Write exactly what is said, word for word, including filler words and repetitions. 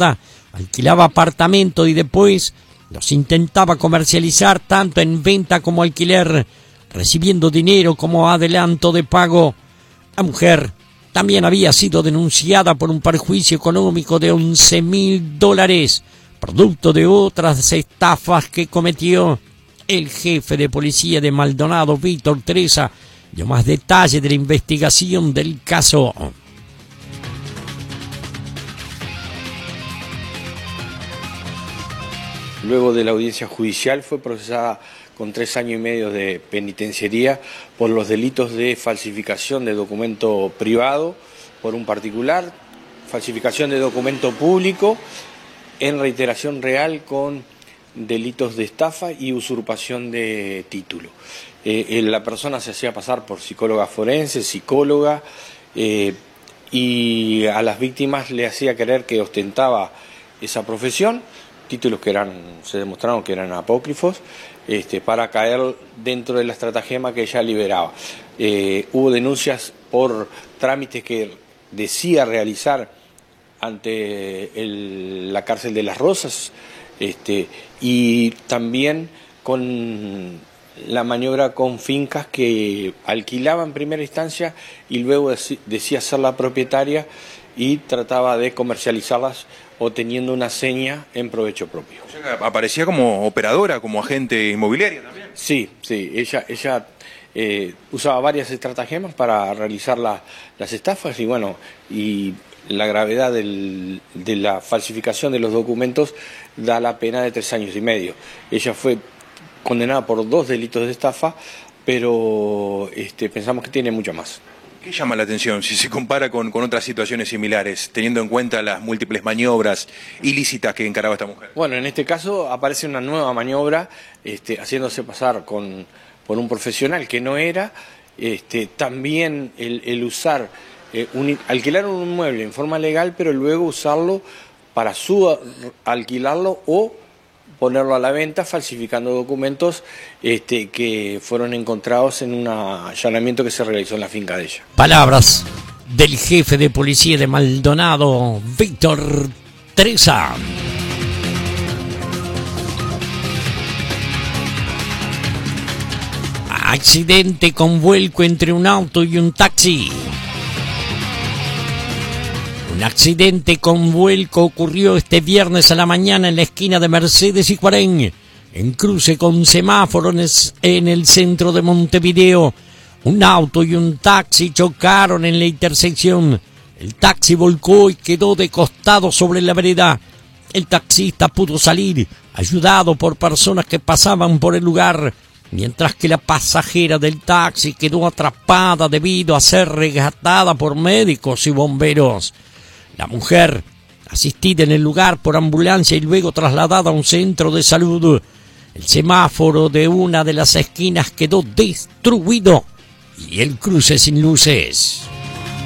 mierda, alquilaba apartamentos y después los intentaba comercializar tanto en venta como alquiler, recibiendo dinero como adelanto de pago. La mujer también había sido denunciada por un perjuicio económico de once mil dólares, producto de otras estafas que cometió. El jefe de policía de Maldonado, Víctor Teresa, dio más detalles de la investigación del caso. Luego de la audiencia judicial fue procesada con tres años y medio de penitenciaría por los delitos de falsificación de documento privado por un particular, falsificación de documento público en reiteración real con delitos de estafa y usurpación de título. Eh, la persona se hacía pasar por psicóloga forense, psicóloga, eh, y a las víctimas le hacía creer que ostentaba esa profesión, títulos que eran, se demostraron que eran apócrifos, este, para caer dentro de la estratagema que ella liberaba. Eh, hubo denuncias por trámites que decía realizar ante el, la cárcel de Las Rosas, este, y también con la maniobra con fincas que alquilaba en primera instancia y luego decía ser la propietaria y trataba de comercializarlas o teniendo una seña en provecho propio. O sea, aparecía como operadora, como agente inmobiliaria también. Sí, sí, ella, ella eh, usaba varias estratagemas para realizar la, las estafas y bueno, y la gravedad del, de la falsificación de los documentos da la pena de tres años y medio. Ella fue condenada por dos delitos de estafa, pero este, pensamos que tiene mucho más. ¿Qué llama la atención si se compara con, con otras situaciones similares, teniendo en cuenta las múltiples maniobras ilícitas que encaraba esta mujer? Bueno, en este caso aparece una nueva maniobra, este, haciéndose pasar con, por un profesional que no era, este, también el, el usar, eh, un, alquilar un inmueble en forma legal, pero luego usarlo para su alquilarlo o ponerlo a la venta falsificando documentos este, que fueron encontrados en un allanamiento que se realizó en la finca de ella. Palabras del jefe de policía de Maldonado, Víctor Teresa. Accidente con vuelco entre un auto y un taxi. Un accidente con vuelco ocurrió este viernes a la mañana en la esquina de Mercedes y Cuarén, en cruce con semáforos en el centro de Montevideo. Un auto y un taxi chocaron en la intersección. El taxi volcó y quedó de costado sobre la vereda. El taxista pudo salir, ayudado por personas que pasaban por el lugar, mientras que la pasajera del taxi quedó atrapada debido a ser rescatada por médicos y bomberos. La mujer, asistida en el lugar por ambulancia y luego trasladada a un centro de salud. El semáforo de una de las esquinas quedó destruido y el cruce sin luces.